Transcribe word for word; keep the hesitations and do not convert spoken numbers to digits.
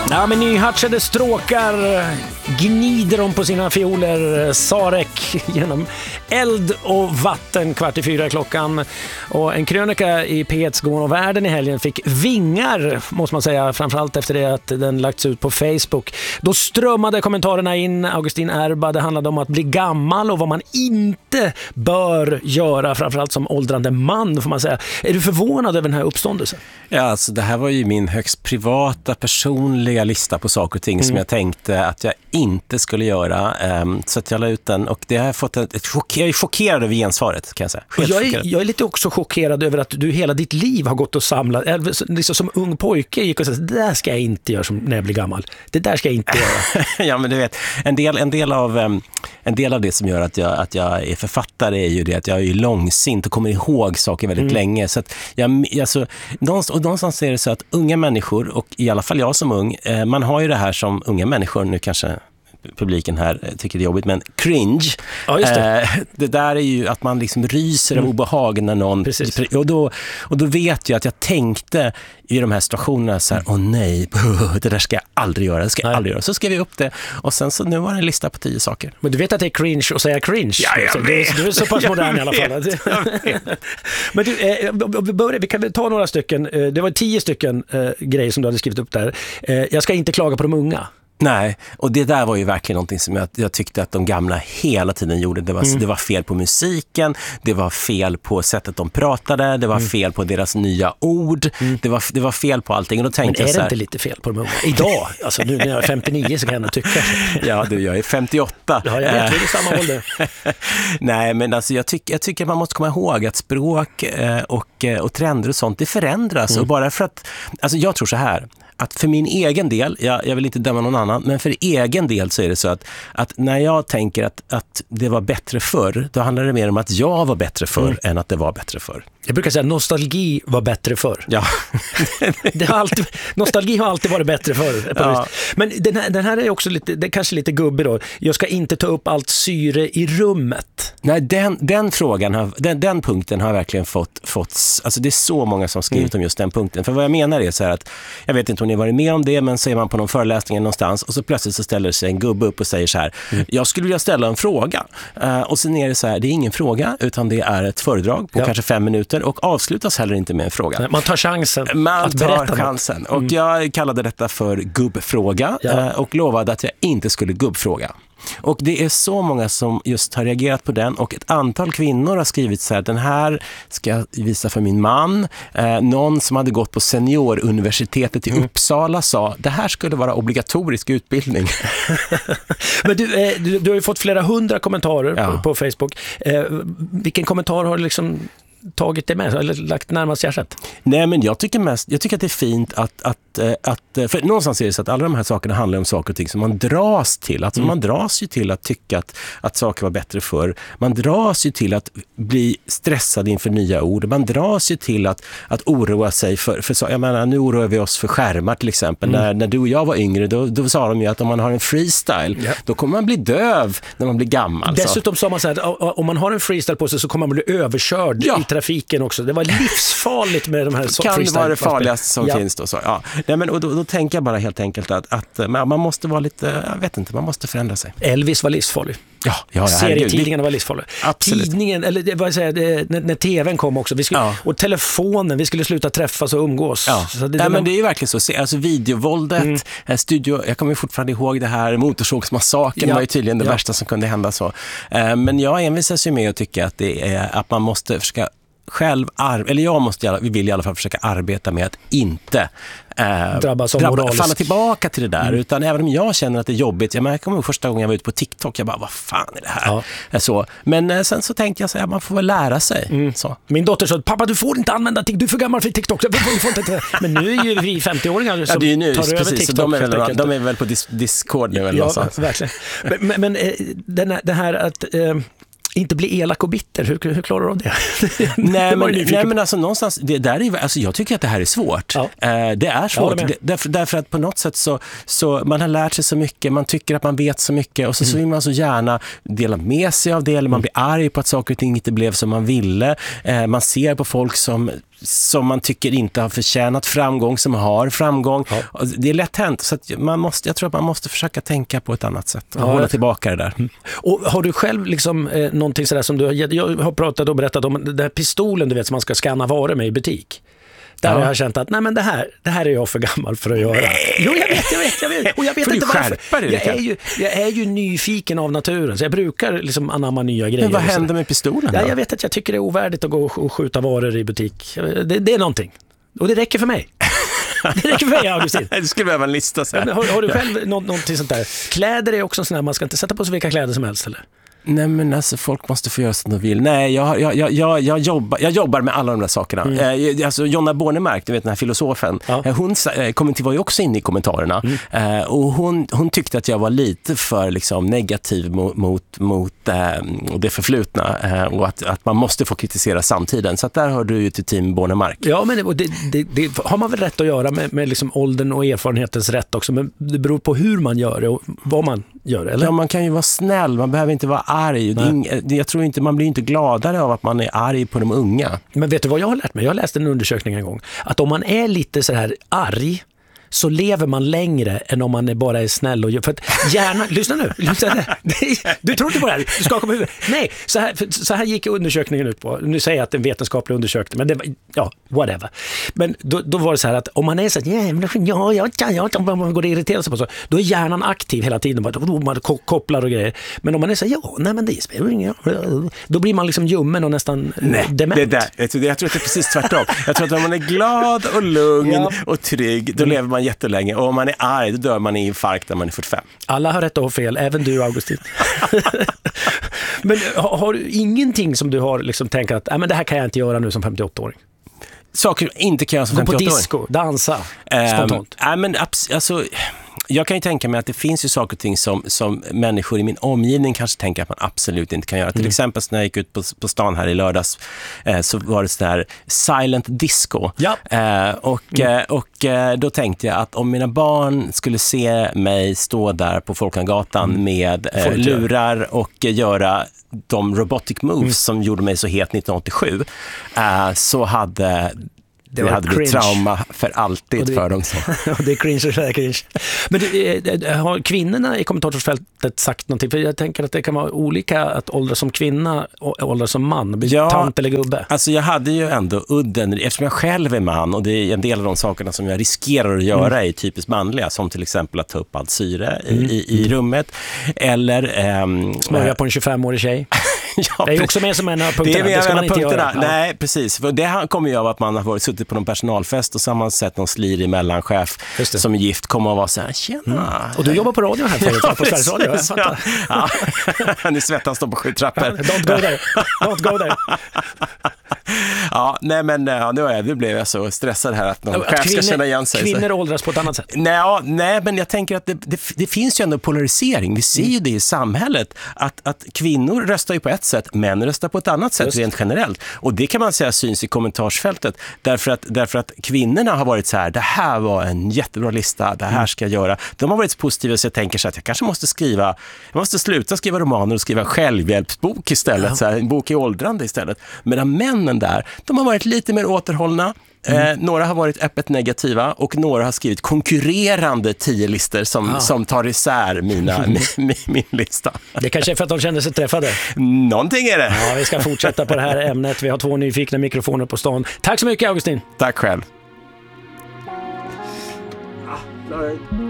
Ja, men nyhatchade stråkar gnider de på sina fioler. Sarek genom eld och vatten kvart i fyra klockan. Och en krönika i P ett Gården och världen i helgen fick vingar, måste man säga, framförallt efter det att den lagts ut på Facebook. Då strömmade kommentarerna in. Augustin Erba, det handlade om att bli gammal och vad man inte bör göra, framförallt som åldrande man, får man säga. Är du förvånad över den här uppståndelsen? Ja, alltså det här var ju min högst privata, personliga lista på saker och ting mm. som jag tänkte att jag inte skulle göra. Um, så att jag la ut den och det har fått ett, ett chock, jag är chockerad över gensvaret, kan jag säga. Jag är, jag är lite också chockerad över att du hela ditt liv har gått och samlat, liksom som ung pojke gick och sa, det där ska jag inte göra som när jag blir gammal. Det där ska jag inte göra. Ja, men du vet, en del, en del av um, en del av det som gör att jag, att jag är författare är ju det att jag är ju långsint och kommer ihåg saker väldigt mm. länge. Så att jag, alltså, någonstans, och någonstans är det så att unga människor, och i alla fall jag som ung, eh, man har ju det här som unga människor, nu kanske publiken här tycker det är jobbigt, men cringe. Ja, just det. Eh, det där är ju att man liksom ryser mm. av obehag när någon... Precis. Och då, och då vet jag att jag tänkte i de här situationerna så här, åh mm. oh, nej, det där ska jag aldrig göra, det ska jag aldrig göra. Så skrev vi upp det, och sen så nu var det en lista på tio saker. Men du vet att det är cringe att säga cringe? Ja, jag du, du är så pass modern i alla fall. Men du, eh, vi, börjar, vi kan ta några stycken, eh, det var tio stycken eh, grejer som du hade skrivit upp där. Eh, jag ska inte klaga på de unga. Nej, och det där var ju verkligen någonting som jag, jag tyckte att de gamla hela tiden gjorde. Det var, mm. det var fel på musiken, det var fel på sättet de pratade, det var mm. fel på deras nya ord, mm. det, var, det var fel på allting. Och då tänkte men är jag så här, det inte lite fel på de unga? Idag, alltså nu när jag är femtionio så kan jag ändå tycka. Ja, du, jag är femtioåtta. Ja, jag vet, vi är samma ålder. Nej, men alltså jag, tyck, jag tycker att man måste komma ihåg att språk eh, och, och trender och sånt, det förändras. Mm. Och bara för att, alltså jag tror så här, att för min egen del, jag, jag vill inte döma någon annan, men för egen del så är det så att, att när jag tänker att, att det var bättre förr, då handlar det mer om att jag var bättre förr mm. än att det var bättre förr. Jag brukar säga att nostalgi var bättre förr. Ja. det har alltid, nostalgi har alltid varit bättre förr. Ja. Men den här, den här är också lite, det är kanske lite gubbig då. Jag ska inte ta upp allt syre i rummet. Nej, den, den frågan, har, den, den punkten har verkligen fått, fått, alltså det är så många som skrivit mm. om just den punkten. För vad jag menar är så här att, jag vet inte om ni har varit med om det, men så är man på någon föreläsning någonstans och så plötsligt så ställer sig en gubbe upp och säger så här, mm. jag skulle vilja ställa en fråga. Uh, och sen är det så här, det är ingen fråga utan det är ett föredrag på ja. kanske fem minuter och avslutas heller inte med en fråga. Nej, man tar chansen man att tar berätta chansen. Och mm. jag kallade detta för gubbfråga ja. uh, och lovade att jag inte skulle gubbfråga. Och det är så många som just har reagerat på den, och ett antal kvinnor har skrivit så här, den här ska jag visa för min man. Eh, någon som hade gått på senioruniversitetet i mm. Uppsala sa, det här skulle vara obligatorisk utbildning. Men du, eh, du, du har ju fått flera hundra kommentarer ja. på, på Facebook. Eh, vilken kommentar har liksom tagit det med eller lagt närmast hjärtat? Nej, men jag tycker mest, jag tycker att det är fint att, att, att för någonstans är det så att alla de här sakerna handlar om saker och ting som man dras till. Alltså mm. man dras ju till att tycka att, att saker var bättre förr. Man dras ju till att bli stressad inför nya ord. Man dras ju till att, att oroa sig för, för jag menar, nu oroar vi oss för skärmar till exempel. Mm. När, när du och jag var yngre, då, då sa de ju att om man har en freestyle, yeah. då kommer man bli döv när man blir gammal. Dessutom sa man så här, om man har en freestyle på sig så kommer man bli överkörd ja. i trafiken också. Det var livsfarligt med de här så kan det vara det farligaste som ja. finns då så. Ja. Nej, men och då, då tänker jag bara helt enkelt att, att man måste vara lite, jag vet inte, man måste förändra sig. Elvis var livsfarlig. Ja, ja, ja, serietidningarna var livsfarliga. Absolut. Tidningen, eller vad säger jag, när, när tvn kom också, vi skulle, ja. och telefonen, vi skulle sluta träffas och umgås. Ja. Så det, ja, det, men det är ju verkligen så. Alltså videovåldet, mm. studio, jag kommer fortfarande ihåg det här, motorsågsmassaken ja. var ju tydligen det ja. värsta som kunde hända så. Men jag envisas ju med att tycka att, det är, att man måste försöka själv, eller jag måste, vi vill i alla fall försöka arbeta med att inte eh, drabbas av drabba, falla tillbaka till det där, mm. utan även om jag känner att det är jobbigt, jag, jag kommer ihåg första gången jag var ute på TikTok, jag bara, vad fan är det här? Ja. Så, men eh, sen så tänkte jag så här, man får väl lära sig. Mm. Så. Min dotter sa, pappa du får inte använda TikTok, du är för gammal för TikTok. Du får inte. Men nu är ju vi femtio-åringar som ja, det är ju nu, tar precis, över TikTok. De är, väl, de är väl på dis- Discord nu eller ja, någonstans. Verkligen. Men, men eh, den här, det här att... Eh, inte bli elak och bitter. Hur, hur klarar du av det? nej, men, nej men alltså någonstans, det där är, alltså jag tycker att det här är svårt. Ja. Eh, det är svårt. Ja, det därför, därför att på något sätt så, så man har lärt sig så mycket, man tycker att man vet så mycket och så, mm. så vill man så gärna dela med sig av det, eller man blir arg på att saker och ting inte blev som man ville. Eh, man ser på folk som som man tycker inte har förtjänat framgång, som har framgång. Ja. Det är lätt hänt, så att man måste, jag tror att man måste försöka tänka på ett annat sätt och ja, hålla tillbaka det där. Mm. Och har du själv liksom eh, någonting sådär som du har, jag har pratat och berättat om den där pistolen du vet som man ska scanna varor med i butik. Där ja. Jag har känt att nej men det här, det här är jag för gammal för att göra. Nej. Jo, jag vet, jag vet, jag vet. Och jag vet får inte varför. Det, jag, är ju, jag är ju nyfiken av naturen, så jag brukar liksom anamma nya grejer. Men vad händer med pistolen då? Ja, jag vet att jag tycker det är ovärdigt att gå och skjuta varor i butik. Det, det är någonting. Och det räcker för mig. Det räcker för mig, Augustin. Du skulle behöva en lista så här. Har, har du själv nå, någonting sånt där? Kläder är också sån här, man ska inte sätta på sig vilka kläder som helst, eller? Nej, men alltså folk måste få göra som de vill. Nej, jag, jag, jag, jag, jag, jobbar, jag jobbar med alla de där sakerna. Mm. Eh, alltså Jonna Bornemark, du vet den här filosofen, ja. eh, hon eh, var ju också inne i kommentarerna. Mm. Eh, och hon, hon tyckte att jag var lite för liksom, negativ mot, mot, mot eh, det förflutna eh, och att, att man måste få kritisera samtiden. Så att där hör du ju till team Bornemark. Ja, men det, det, det har man väl rätt att göra med, med liksom åldern och erfarenhetens rätt också. Men det beror på hur man gör det och vad man gör, eller? Ja, man kan ju vara snäll, man behöver inte vara arg. Jag tror inte, man blir inte gladare av att man är arg på de unga. Men vet du vad jag har lärt mig? Jag läste en undersökning en gång. Att om man är lite så här arg så lever man längre än om man är bara är snäll och gör. För att gärna, lyssna nu, lyssna nu. Du tror inte på det här, du skakar på huvudet. Nej, så här, så här gick undersökningen ut på. Nu säger jag att det är en vetenskaplig undersökning, men det var, ja, whatever. Men då, då var det så här att om man är så här, jävla, ja, ja, ja, ja, man går och irriterar sig på så, då är hjärnan aktiv hela tiden, man kopplar och grejer. Men om man är så här, ja, nej men det spelar ingen roll. Då blir man liksom ljummen och nästan nej, dement. Det där, jag, tror, jag tror att det är precis tvärtom. Jag tror att om man är glad och lugn ja. och trygg, då lever man jättelänge. Och om man är arg, då dör man i infarkt när man är fyrtiofem. Alla har rätt att ha fel, även du, Augustin. Men har, har du ingenting som du har liksom tänkt att äh, men det här kan jag inte göra nu som femtioåttaåring? Saker inte kan jag som femtioåttaåring. Gå på disco, dansa, spontant. Nej, um, men alltså... Jag kan ju tänka mig att det finns ju saker och ting som, som människor i min omgivning kanske tänker att man absolut inte kan göra. Mm. Till exempel när jag gick ut på, på stan här i lördags eh, så var det sån här silent disco. Ja. Eh, och, mm. eh, och eh, då tänkte jag att om mina barn skulle se mig stå där på Folkungagatan mm. med eh, lurar och eh, göra de robotic moves mm. som gjorde mig så het nittonhundraåttiosju eh, så hade... Det, det hade blivit trauma för alltid det, för dem. Så. Det är cringe och det är cringe. Men det, det, har kvinnorna i kommentarsfältet sagt någonting? För jag tänker att det kan vara olika att åldras som kvinna och åldras som man. Ja, tant eller gubbe. Alltså jag hade ju ändå udden, eftersom jag själv är man och det är en del av de sakerna som jag riskerar att göra mm. är typiskt manliga, som till exempel att ta upp allt syre i, mm. i, i rummet. Eller... Ähm, smörja på en tjugofem-årig tjej. Ja, det är också med som en av punkterna. Det är det ska man inte punkterna. göra. Ja. Nej, precis. För det kommer ju av att man har varit suttit på någon personalfest och sammansett någon slirig mellanchef som är gift, kommer att vara så här, tjena. Mm. Och du jobbar på radio här förut, ja, på Sveriges Radio. Jag fattar. Ja. Ja. Ni svettas står på sju trappor. Don't go there. Don't go there. Ja, nej men ja, nu, är jag, nu blev jag så stressad här att någon att chef kvinnor, ska känna igen sig. Kvinnor åldras på ett annat sätt. Nej, ja, nej men jag tänker att det, det, det finns ju ändå polarisering. Vi ser ju det i samhället. Att, att kvinnor röstar ju på ett sätt, män röstar på ett annat sätt. Just. Rent generellt. Och det kan man säga syns i kommentarsfältet. Därför att, därför att kvinnorna har varit så här, det här var en jättebra lista, det här ska jag göra. De har varit så positiva så jag tänker så att jag kanske måste skriva, jag måste sluta skriva romaner och skriva självhjälpsbok istället. Ja. Så här, en bok i åldrande istället. Medan männen där, de har varit lite mer återhållna. Mm. Eh, några har varit öppet negativa och några har skrivit konkurrerande tio listor som, ah. som tar isär mina, min, min lista. Det kanske är för att de känner sig träffade. Någonting är det. Ja, vi ska fortsätta på det här ämnet. Vi har två nyfikna mikrofoner på stan. Tack så mycket, Augustin. Tack själv.